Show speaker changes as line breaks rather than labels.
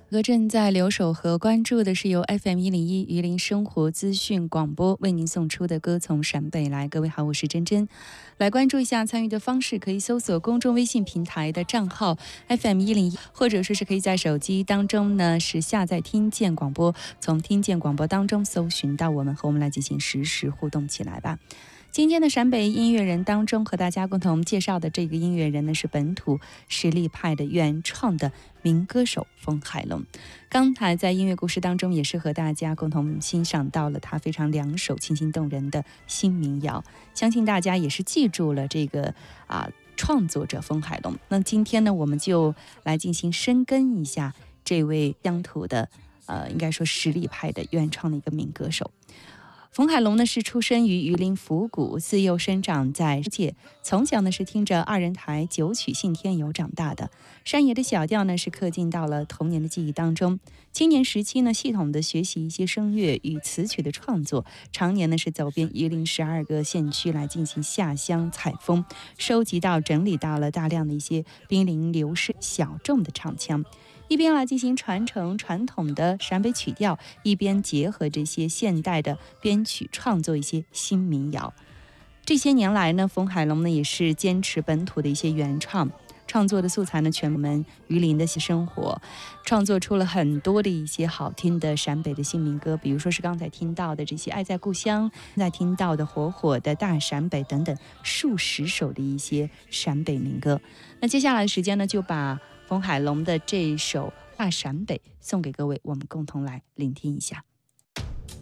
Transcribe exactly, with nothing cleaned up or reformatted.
哥正在留守和关注的是由 F M 一零一榆林生活资讯广播为您送出的歌从陕北来。各位好，我是珍珍。来关注一下参与的方式，可以搜索公众微信平台的账号 F M 一零一，或者说是可以在手机当中呢是下载听见广播，从听见广播当中搜寻到我们，和我们来进行实时互动起来吧。今天的陕北音乐人当中，和大家共同介绍的这个音乐人呢，是本土实力派的原创的民歌手冯海龙。刚才在音乐故事当中，也是和大家共同欣赏到了他非常两首清新动人的新民谣，相信大家也是记住了这个啊创作者冯海龙。那今天呢，我们就来进行深耕一下这位乡土的呃，应该说实力派的原创的一个民歌手。冯海龙呢是出生于榆林府谷，自幼生长在界，从小呢是听着二人台九曲信天游长大的。山野的小调呢是刻进到了童年的记忆当中。青年时期呢，系统的学习一些声乐与词曲的创作，常年呢是走遍榆林十二个县区来进行下乡采风，收集到整理到了大量的一些濒临流失小众的唱腔。一边来进行传承传统的陕北曲调，一边结合这些现代的编曲创作一些新民谣。这些年来呢，冯海龙呢也是坚持本土的一些原创，创作的素材呢全门榆林的生活，创作出了很多的一些好听的陕北的新民歌，比如说是刚才听到的这些爱在故乡，在听到的火火的大陕北等等数十首的一些陕北民歌。那接下来的时间呢，就把冯海龙的这首《大陕北》送给各位，我们共同来聆听一下。